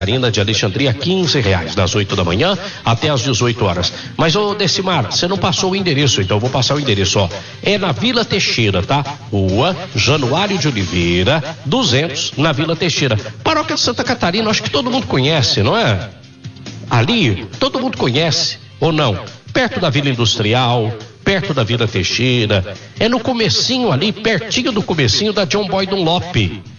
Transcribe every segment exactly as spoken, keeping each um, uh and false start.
Catarina de Alexandria, quinze reais, das oito da manhã até as dezoito horas. Mas, ô Decimar, você não passou o endereço, então eu vou passar o endereço, ó. É na Vila Teixeira, tá? Rua Januário de Oliveira, duzentos, na Vila Teixeira. Paróquia de Santa Catarina, acho que todo mundo conhece, não é? Ali, todo mundo conhece, ou não? Perto da Vila Industrial, perto da Vila Teixeira, é no comecinho ali, pertinho do comecinho da John Boy Dunlop.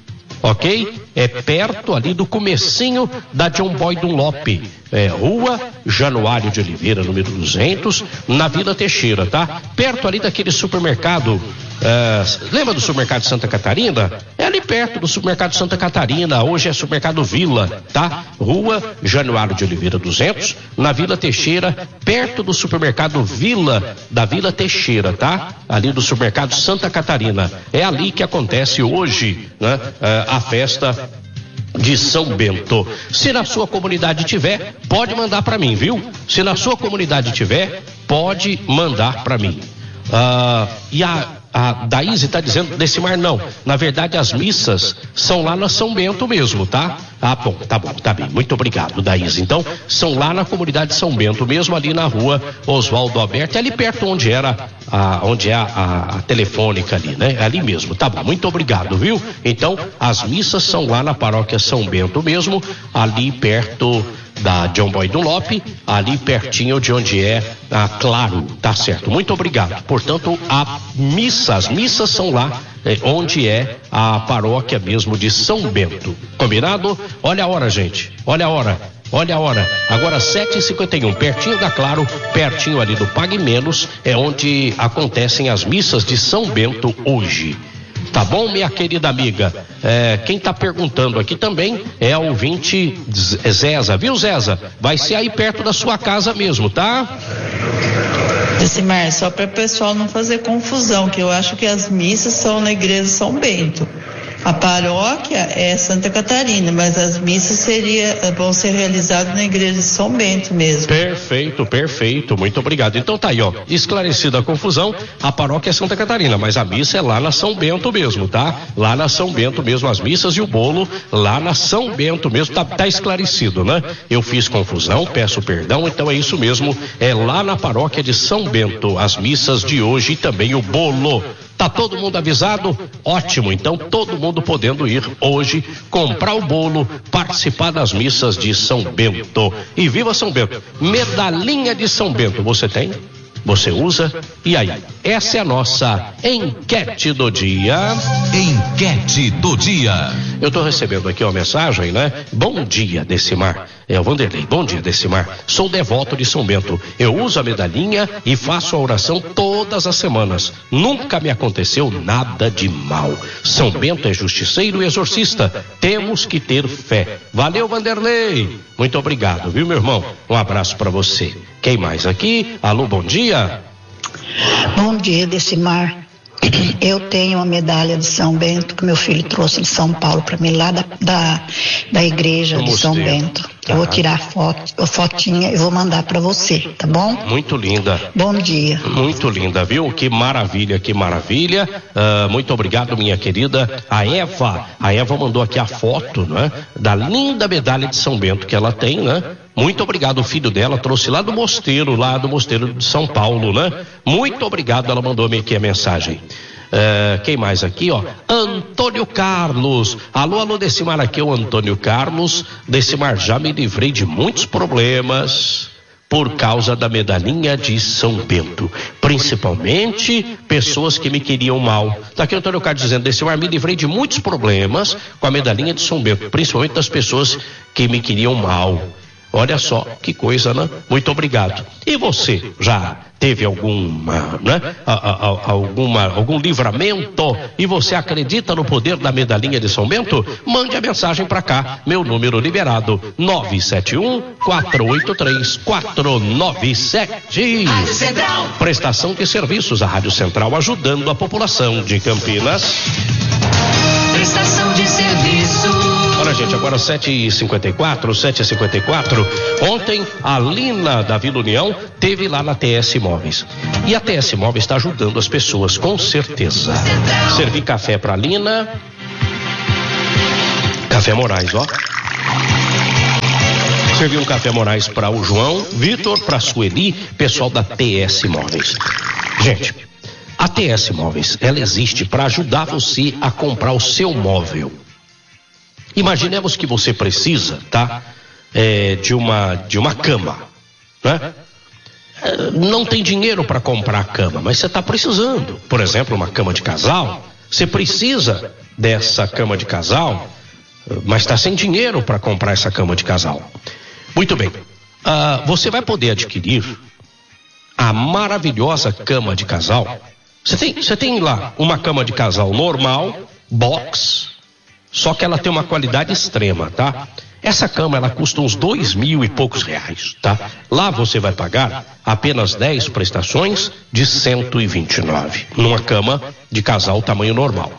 Ok? É perto ali do comecinho da John Boy Dunlop, é, Rua Januário de Oliveira, número duzentos, na Vila Teixeira, tá? Perto ali daquele supermercado, é, lembra do supermercado Santa Catarina? É ali perto do supermercado Santa Catarina, hoje é supermercado Vila, tá? Rua Januário de Oliveira duzentos, na Vila Teixeira, perto do supermercado Vila, da Vila Teixeira, tá? Ali do supermercado Santa Catarina. É ali que acontece hoje, né? É, a festa de São Bento. Se na sua comunidade tiver, pode mandar para mim, viu? Se na sua comunidade tiver, pode mandar para mim. Ah, e a, a Daíse está dizendo, Decimar, não. Na verdade, as missas são lá na São Bento mesmo, tá? Ah, bom, tá bom, tá bem. Muito obrigado, Daíse. Então, são lá na comunidade de São Bento mesmo, ali na rua Oswaldo Alberto, ali perto onde era, a, onde é a, a, a telefônica ali, né? Ali mesmo, tá bom. Muito obrigado, viu? Então, as missas são lá na paróquia São Bento mesmo, ali perto da John Boy Dunlop, ali pertinho de onde é a Claro, tá certo. Muito obrigado. Portanto, a missa, as missas são lá, é, onde é a paróquia mesmo de São Bento. Combinado? Olha a hora, gente. Olha a hora. Olha a hora. Agora sete e cinquenta e um, pertinho da Claro, pertinho ali do Pague Menos, é onde acontecem as missas de São Bento hoje. Tá bom, minha querida amiga? É, quem tá perguntando aqui também é a ouvinte Zeza, viu, Zeza? Vai ser aí perto da sua casa mesmo, tá? Decimar, só para o pessoal não fazer confusão, que eu acho que as missas são na igreja São Bento. A paróquia é Santa Catarina, mas as missas seria, vão ser realizadas na igreja de São Bento mesmo. Perfeito, perfeito, muito obrigado. Então tá aí, ó, esclarecida a confusão, a paróquia é Santa Catarina, mas a missa é lá na São Bento mesmo, tá? Lá na São Bento mesmo, as missas e o bolo lá na São Bento mesmo, tá, tá esclarecido, né? Eu fiz confusão, peço perdão, então é isso mesmo, é lá na paróquia de São Bento, as missas de hoje e também o bolo. Tá todo mundo avisado? Ótimo, então todo mundo podendo ir hoje comprar o bolo, participar das missas de São Bento. E viva São Bento! Medalhinha de São Bento, você tem? Você usa? E aí? Essa é a nossa enquete do dia. Enquete do dia. Eu tô recebendo aqui uma mensagem, né? Bom dia, Decimar. É o Vanderlei. Bom dia, Decimar. Sou devoto de São Bento. Eu uso a medalhinha e faço a oração todas as semanas. Nunca me aconteceu nada de mal. São Bento é justiceiro e exorcista. Temos que ter fé. Valeu, Vanderlei. Muito obrigado, viu, meu irmão? Um abraço para você. Quem mais aqui? Alô, bom dia. Bom dia, Decimar. Eu tenho uma medalha de São Bento que meu filho trouxe de São Paulo para mim, lá da, da, da igreja de São Bento. Eu vou tirar a foto, a fotinha e vou mandar para você, tá bom? Muito linda. Bom dia. Muito linda, viu? Que maravilha, que maravilha. Uh, muito obrigado, minha querida. A Eva, a Eva mandou aqui a foto, né? Da linda medalha de São Bento que ela tem, né? Muito obrigado, o filho dela trouxe lá do mosteiro, lá do mosteiro de São Paulo, né? Muito obrigado, ela mandou-me aqui a mensagem. Uh, quem mais aqui, ó? Antônio Carlos. Alô, alô, Decimar, aqui é o Antônio Carlos. Decimar, já me livrei de muitos problemas por causa da medalhinha de São Bento, principalmente pessoas que me queriam mal. Tá aqui o Antônio Carlos dizendo, Decimar, me livrei de muitos problemas com a medalhinha de São Bento, principalmente das pessoas que me queriam mal. Olha só, que coisa, né? Muito obrigado. E você, já teve alguma, né? A, a, a, alguma, algum livramento? E você acredita no poder da medalhinha de São Bento? Mande a mensagem para cá. Meu número liberado, nove sete um, quatro oito três, quatro nove sete. Rádio Central. Prestação de serviços, a Rádio Central ajudando a população de Campinas. Prestação de serviço. Olha, gente, agora sete e cinquenta e quatro, sete e cinquenta e quatro. Ontem, a Lina da Vila União teve lá na T S Móveis. E a T S Móveis está ajudando as pessoas, com certeza. Servi café pra Lina. Café Moraes, ó. Servi um café Moraes para o João, Vitor, para a Sueli, pessoal da T S Móveis. Gente, a T S Móveis, ela existe para ajudar você a comprar o seu móvel. Imaginemos que você precisa, tá? É, de uma, de uma cama, né? É, não tem dinheiro para comprar a cama, mas você está precisando. Por exemplo, uma cama de casal. Você precisa dessa cama de casal, mas está sem dinheiro para comprar essa cama de casal. Muito bem. Ah, você vai poder adquirir a maravilhosa cama de casal. Você tem, você tem lá uma cama de casal normal, box, só que ela tem uma qualidade extrema, tá? Essa cama, ela custa uns dois mil e poucos reais, tá? Lá você vai pagar apenas dez prestações de cento e vinte e nove, numa cama de casal tamanho normal.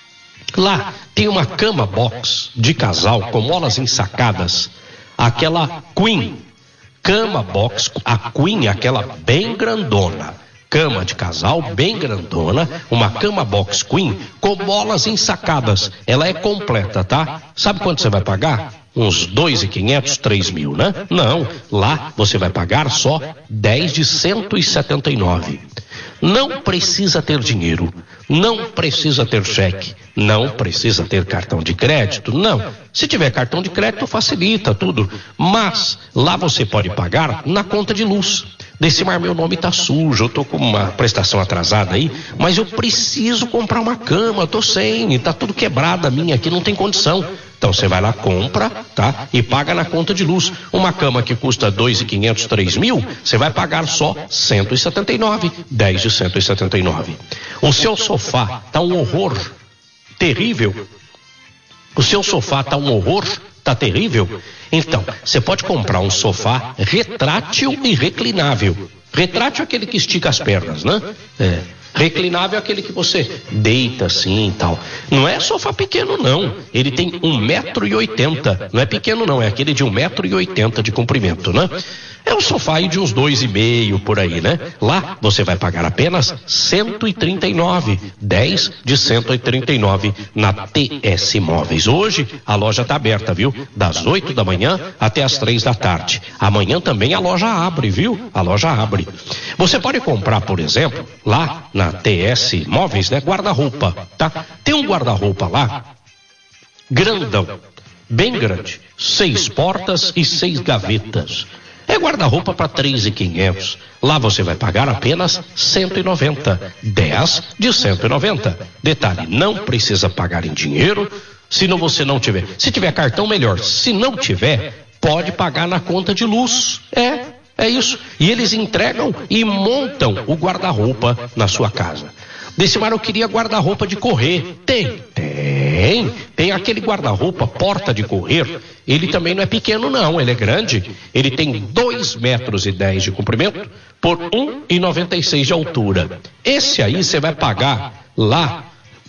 Lá tem uma cama box de casal com molas ensacadas, aquela Queen, cama box, a Queen, aquela bem grandona. Cama de casal bem grandona, uma cama box Queen com molas ensacadas. Ela é completa, tá? Sabe quanto você vai pagar? Uns dois mil e quinhentos, três mil, né? Não, lá você vai pagar só dez de cento e setenta e nove. Não precisa ter dinheiro, não precisa ter cheque, não precisa ter cartão de crédito, não. Se tiver cartão de crédito facilita tudo, mas lá você pode pagar na conta de luz. Decimar, meu nome tá sujo, eu tô com uma prestação atrasada aí, mas eu preciso comprar uma cama, eu tô sem, tá tudo quebrado a minha aqui, não tem condição. Então você vai lá, compra, tá? E paga na conta de luz. Uma cama que custa dois mil e quinhentos, três mil, você vai pagar só cento e setenta e nove, dez de cento e setenta e nove. O seu sofá tá um horror terrível. O seu sofá tá um horror, tá terrível. Então, você pode comprar um sofá retrátil e reclinável. Retrátil é aquele que estica as pernas, né? É. Reclinável é aquele que você deita assim e tal. Não é sofá pequeno, não. Ele tem um metro e oitenta. Não é pequeno, não. É aquele de um metro e oitenta de comprimento, né? É um sofá aí de uns dois e meio por aí, né? Lá você vai pagar apenas cento e trinta e nove, dez de cento e trinta e nove na T S Móveis. Hoje a loja está aberta, viu? Das oito da manhã até as três da tarde. Amanhã também a loja abre, viu? A loja abre. Você pode comprar, por exemplo, lá na T S Móveis, né? Guarda-roupa, tá? Tem um guarda-roupa lá, grandão, bem grande, seis portas e seis gavetas. É guarda-roupa para três mil e quinhentos. Lá você vai pagar apenas cento e noventa, dez de cento e noventa. Detalhe, não precisa pagar em dinheiro, se não você não tiver. Se tiver cartão, melhor. Se não tiver, pode pagar na conta de luz. É, é isso. E eles entregam e montam o guarda-roupa na sua casa. Decimar, eu queria guarda-roupa de correr. Tem, tem. Tem aquele guarda-roupa porta de correr. Ele também não é pequeno, não. Ele é grande. Ele tem dois metros e dez de comprimento por um e noventa e seis de altura. Esse aí você vai pagar lá,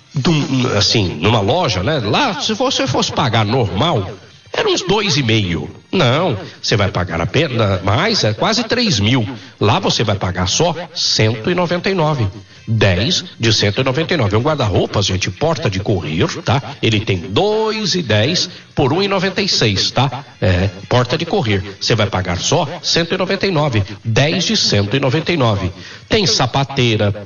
assim, numa loja, né? Lá, se você fosse pagar normal, era uns dois e meio. Não, você vai pagar apenas mais, é quase três mil. Lá você vai pagar só cento e noventa e nove. dez de cento e noventa e nove. É um guarda-roupa, gente, porta de correr, tá? Ele tem dois e dez por um e noventa e seis, tá? É, porta de correr. Você vai pagar só cento e noventa e nove. dez de cento e noventa e nove. Tem sapateira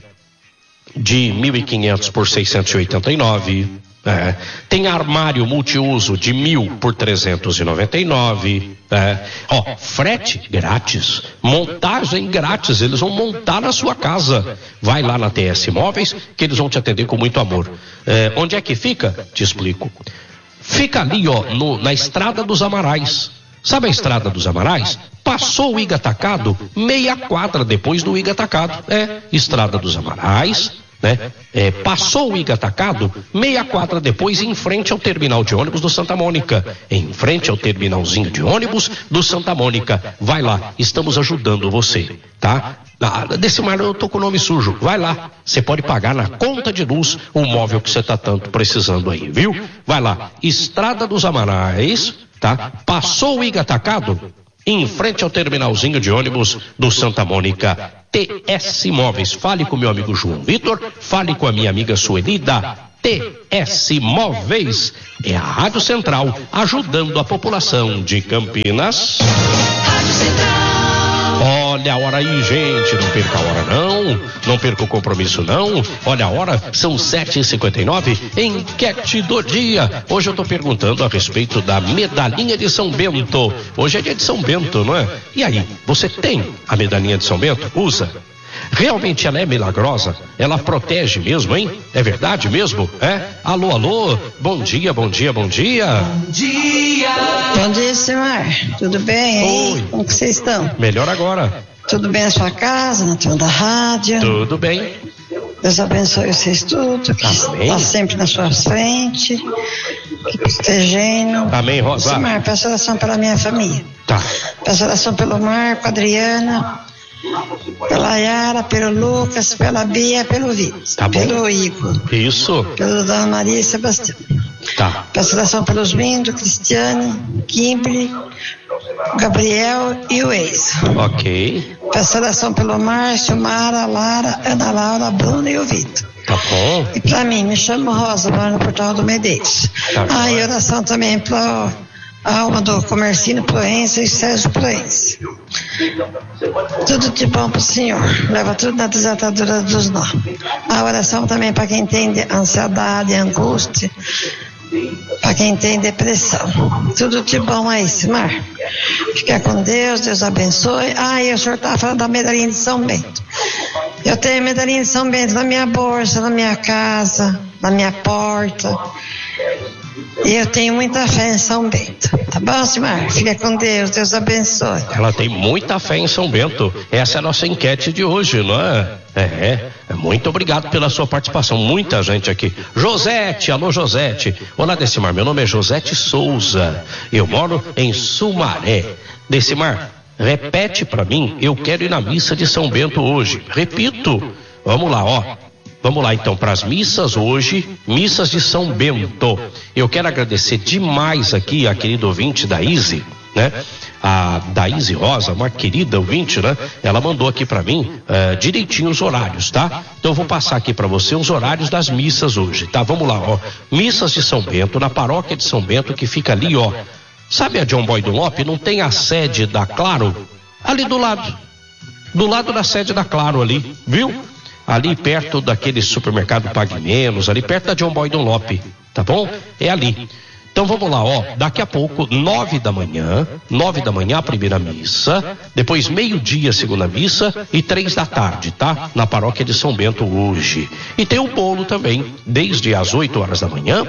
de mil e quinhentos por seiscentos e oitenta e nove. É. Tem armário multiuso de mil por trezentos e noventa e nove. É. Ó, frete grátis, montagem grátis, eles vão montar na sua casa. Vai lá na T S Móveis que eles vão te atender com muito amor. É, onde é que fica? Te explico. Fica ali, ó, no, na Estrada dos Amarais. Sabe a Estrada dos Amarais? Passou o I G Atacado, meia quadra depois do I G Atacado. É, Estrada dos Amarais. Né? É, passou o I G Atacado, meia quadra depois, em frente ao terminal de ônibus do Santa Mônica. Em frente ao terminalzinho de ônibus do Santa Mônica. Vai lá, estamos ajudando você, tá? Ah, Decimar, eu tô com o nome sujo. Vai lá, você pode pagar na conta de luz o móvel que você tá tanto precisando aí, viu? Vai lá, Estrada dos Amarais, tá? Passou o I G Atacado, em frente ao terminalzinho de ônibus do Santa Mônica. T S Móveis. Fale com meu amigo João Vitor, fale com a minha amiga Sueli da T S Móveis é a Rádio Central ajudando a população de Campinas. Rádio Central. Olha a hora aí, gente, não perca a hora não, não perca o compromisso não. Olha a hora, são sete e cinquenta e nove, enquete do dia. Hoje eu tô perguntando a respeito da medalhinha de São Bento. Hoje é dia de São Bento, não é? E aí, você tem a medalhinha de São Bento? Usa? Realmente ela é milagrosa? Ela protege mesmo, hein? É verdade mesmo? É? Alô, alô? Bom dia, bom dia, bom dia. Bom dia. Bom dia, senhor. Tudo bem, hein? Oi. Como que vocês estão? Melhor agora. Tudo bem na sua casa, na tua da rádio? Tudo bem. Deus abençoe vocês tudo, que Amém. está sempre na sua frente, que protegendo. Amém, Rosa. Senhor, peço oração pela minha família. Tá. Peço oração pelo Marco, Adriana, pela Yara, pelo Lucas, pela Bia, pelo Vitor, Tá bom. pelo Igor, Isso. pela Dona Maria e Sebastião. Tá. Peço oração pelos Lindo, Cristiane, Kimberly, Gabriel e o ex. Ok. Peço oração pelo Márcio, Mara, Lara, Ana Laura, Bruno e o Vitor. Tá bom. E pra mim, me chamo Rosa, moro no Portal do Medeiros. Tá Ah, bom. e oração também pra Alma do Comercino Proença e Sérgio Proença. Tudo de bom pro Senhor. Leva tudo na desatadura dos nós. A oração também para quem tem ansiedade, angústia, para quem tem depressão. Tudo de bom aí, Simar. Fica com Deus, Deus abençoe. Ah, e o senhor estava falando da medalhinha de São Bento. Eu tenho a medalhinha de São Bento na minha bolsa, na minha casa, na minha porta. E eu tenho muita fé em São Bento. Tá bom, Simar? Fica com Deus, Deus abençoe. Ela tem muita fé em São Bento. Essa é a nossa enquete de hoje, não é? É, é. Muito obrigado pela sua participação. Muita gente aqui. Josete, alô Josete. Olá, Decimar, meu nome é Josete Souza. Eu moro em Sumaré. Decimar, repete pra mim, eu quero ir na missa de São Bento hoje. Repito. Vamos lá, ó. Vamos lá então para as missas hoje, missas de São Bento. Eu quero agradecer demais aqui a querida ouvinte da Izzy, né? A Daíse Rosa, uma querida ouvinte, né? Ela mandou aqui para mim uh, direitinho os horários, tá? Então eu vou passar aqui para você os horários das missas hoje, tá? Vamos lá, ó. Missas de São Bento, na paróquia de São Bento, que fica ali, ó. Sabe a John Boy Dunlop? Não tem a sede da Claro? Ali do lado. Do lado da sede da Claro ali, viu? Ali perto daquele supermercado Pague Menos, ali perto da John Boy Dunlop, tá bom? É ali. Então vamos lá, ó, daqui a pouco, nove da manhã, nove da manhã a primeira missa, depois meio-dia a segunda missa e três da tarde, tá? Na paróquia de São Bento hoje. E tem o bolo também, desde as oito horas da manhã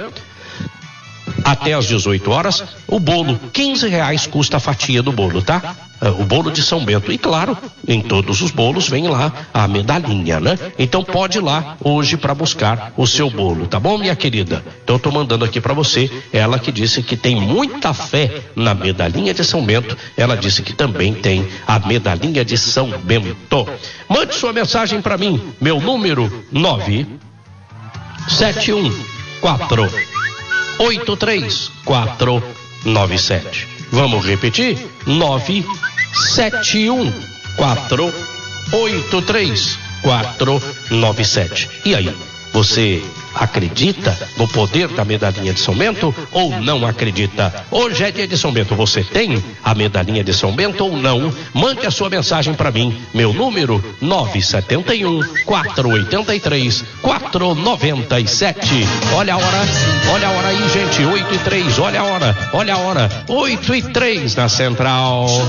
até as dezoito horas, o bolo, quinze reais custa a fatia do bolo, tá? O bolo de São Bento. E claro, em todos os bolos vem lá a medalhinha, né? Então pode ir lá hoje para buscar o seu bolo, tá bom, minha querida? Então eu tô mandando aqui para você, ela que disse que tem muita fé na medalhinha de São Bento, ela disse que também tem a medalhinha de São Bento. Mande sua mensagem para mim, meu número nove sete um quatro oito três quatro nove sete. Vamos repetir? nove sete um quatro oito três quatro nove sete. E aí, você acredita no poder da medalhinha de São Bento ou não acredita? Hoje é dia de São Bento, você tem a medalhinha de São Bento ou não? Mande a sua mensagem para mim, meu número nove sete um quatro oito três quatro nove sete. Olha a hora, olha a hora aí, gente, oito e três, olha a hora, olha a hora, oito e três na Central.